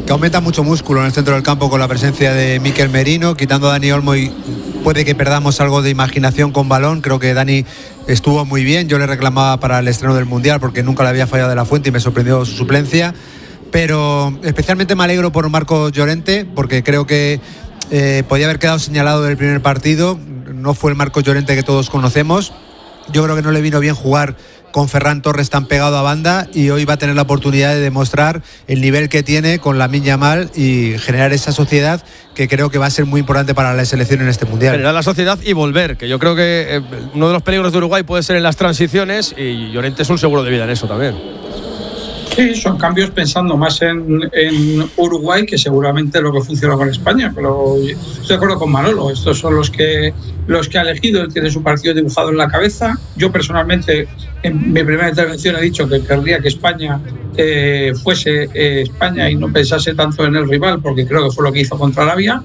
que aumenta mucho músculo en el centro del campo con la presencia de Mikel Merino, quitando a Dani Olmo y puede que perdamos algo de imaginación con balón. Creo que Dani estuvo muy bien, yo le reclamaba para el estreno del Mundial porque nunca le había fallado de la Fuente y me sorprendió su suplencia, pero especialmente me alegro por Marcos Llorente porque creo que podía haber quedado señalado del primer partido, no fue el Marcos Llorente que todos conocemos. Yo creo que no le vino bien jugar con Ferran Torres tan pegado a banda y hoy va a tener la oportunidad de demostrar el nivel que tiene con Lamine Yamal y generar esa sociedad que creo que va a ser muy importante para la selección en este Mundial. Generar la sociedad y volver, que yo creo que uno de los peligros de Uruguay puede ser en las transiciones y Llorente es un seguro de vida en eso también. Sí, son cambios pensando más en Uruguay que seguramente lo que funciona con España, pero estoy de acuerdo con Manolo, estos son los que ha elegido, él tiene su partido dibujado en la cabeza. Yo personalmente en mi primera intervención he dicho que querría que España fuese España y no pensase tanto en el rival, porque creo que fue lo que hizo contra Arabia.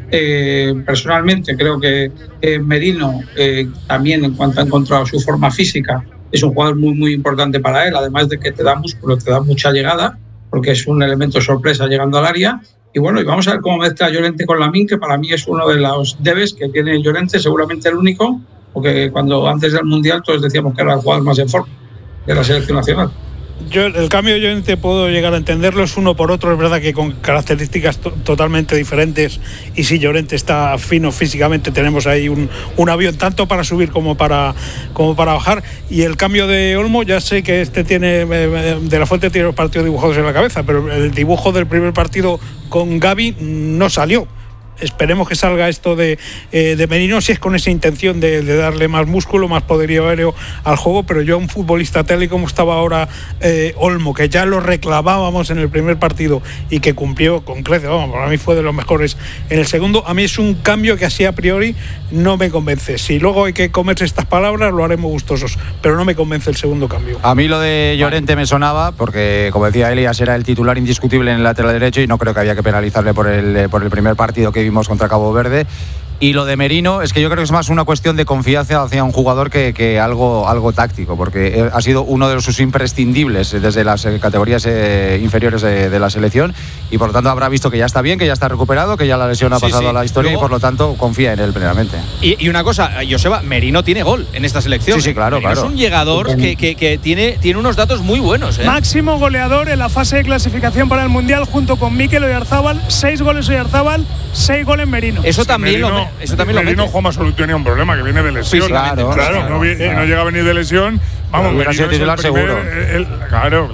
Personalmente creo que Merino también, en cuanto ha encontrado su forma física, es un jugador muy muy importante para él, además de que te da músculo, te da mucha llegada, porque es un elemento sorpresa llegando al área. Y bueno, y vamos a ver cómo mezcla Llorente con Lamine, que para mí es uno de los debes que tiene Llorente, seguramente el único, porque cuando antes del Mundial todos decíamos que era el jugador más en forma de la selección nacional. Yo el cambio de Llorente puedo llegar a entenderlo, es uno por otro, es verdad que con características totalmente diferentes, y si Llorente está fino físicamente tenemos ahí un avión tanto para subir como para bajar. Y el cambio de Olmo, ya sé que tiene de la Fuente tiene los partidos dibujados en la cabeza, pero el dibujo del primer partido con Gavi no salió. Esperemos que salga esto de Merino, si es con esa intención de darle más músculo, más poderío aéreo al juego, pero yo a un futbolista tal y como estaba ahora Olmo, que ya lo reclamábamos en el primer partido y que cumplió con creces, para mí fue de los mejores en el segundo, a mí es un cambio que así a priori no me convence. Si luego hay que comerse estas palabras lo haremos gustosos, pero no me convence el segundo cambio. A mí lo de Llorente me sonaba porque, como decía Elias, era el titular indiscutible en el lateral derecho y no creo que había que penalizarle por el primer partido que vimos contra Cabo Verde. Y lo de Merino es que yo creo que es más una cuestión de confianza hacia un jugador que algo táctico, porque ha sido uno de sus imprescindibles desde las categorías inferiores de la selección y por lo tanto habrá visto que ya está bien, que ya está recuperado, que ya la lesión ha pasado a la historia. Luego, y por lo tanto confía en él plenamente. Y una cosa, Joseba, Merino tiene gol en esta selección. Sí, claro. Es un llegador que tiene unos datos muy buenos. Máximo goleador en la fase de clasificación para el Mundial junto con Mikel Oyarzabal, 6 goles Oyarzabal, 6 goles Merino. Eso también lo Merino Juanma solo tenía un problema, que viene de lesión. Sí, claro. No llega a venir de lesión. Vamos, hubiera sido titular seguro. Claro.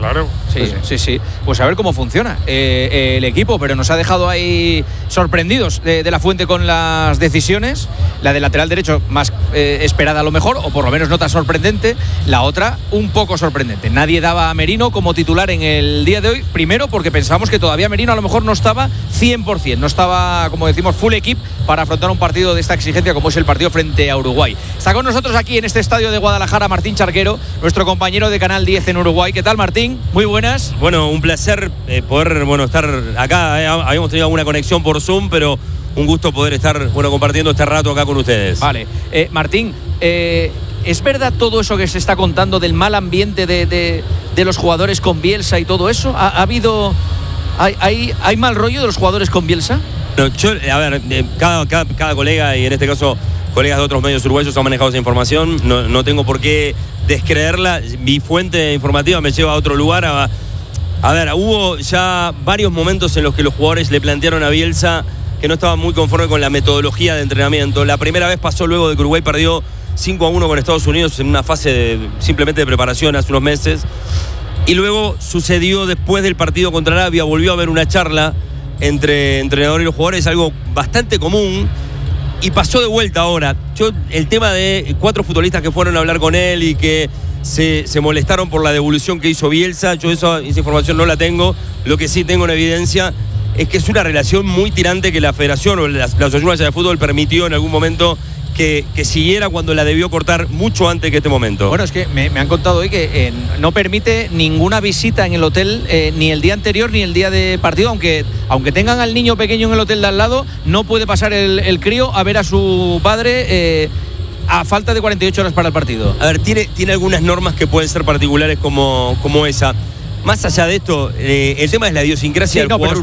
Sí. Pues a ver cómo funciona el equipo, pero nos ha dejado ahí sorprendidos de la Fuente con las decisiones. La del lateral derecho más esperada a lo mejor, o por lo menos no tan sorprendente. La otra un poco sorprendente. Nadie daba a Merino como titular en el día de hoy. Primero porque pensábamos que todavía Merino a lo mejor no estaba 100%, no estaba, como decimos, full equip para afrontar un partido de esta exigencia como es el partido frente a Uruguay. Está con nosotros aquí en este estadio de Guadalajara Martín Charquero, nuestro compañero de Canal 10 en Uruguay. ¿Qué tal, Martín? Muy buenas. Bueno, un placer poder estar acá. Habíamos tenido alguna conexión por Zoom, pero un gusto poder estar compartiendo este rato acá con ustedes. Vale. Martín, ¿es verdad todo eso que se está contando del mal ambiente de los jugadores con Bielsa y todo eso? ¿Ha habido... ¿Hay mal rollo de los jugadores con Bielsa? No, cada colega, y en este caso colegas de otros medios uruguayos, han manejado esa información. No tengo por qué descreerla. Mi fuente informativa me lleva a otro lugar. A ver, hubo ya varios momentos en los que los jugadores le plantearon a Bielsa que no estaban muy conformes con la metodología de entrenamiento. La primera vez pasó luego de que Uruguay perdió 5-1 con Estados Unidos en una fase simplemente de preparación hace unos meses. Y luego sucedió después del partido contra Arabia, volvió a haber una charla entre entrenador y los jugadores, algo bastante común, y pasó de vuelta ahora. El tema de 4 futbolistas que fueron a hablar con él y que se molestaron por la devolución que hizo Bielsa, esa información no la tengo. Lo que sí tengo en evidencia es que es una relación muy tirante que la federación o la Asociación de Fútbol permitió en algún momento que siguiera cuando la debió cortar mucho antes que este momento. Bueno, es que me han contado hoy que no permite ninguna visita en el hotel, ni el día anterior ni el día de partido, aunque tengan al niño pequeño en el hotel de al lado, no puede pasar el crío a ver a su padre a falta de 48 horas para el partido. A ver, tiene algunas normas que pueden ser particulares como esa. Más allá de esto, el tema es la idiosincrasia del jugador.